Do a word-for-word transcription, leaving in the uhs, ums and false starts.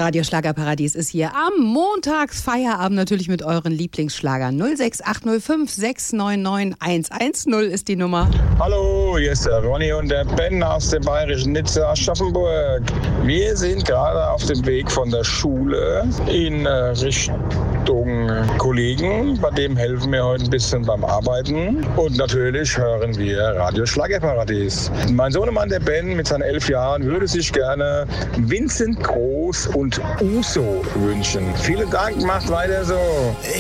Radio Schlagerparadies ist hier am Montagsfeierabend natürlich mit euren Lieblingsschlagern. null sechs acht null fünf sechs neun neun eins eins null ist die Nummer. Hallo, hier ist der Ronny und der Ben aus dem bayerischen Nizza Aschaffenburg. Wir sind gerade auf dem Weg von der Schule in Richtung Kollegen. Bei dem helfen wir heute ein bisschen beim Arbeiten. Und natürlich hören wir Radio Schlagerparadies. Mein Sohnemann, der Ben, mit seinen elf Jahren, würde sich gerne Vincent Groß und Uso wünschen. Vielen Dank, macht weiter so.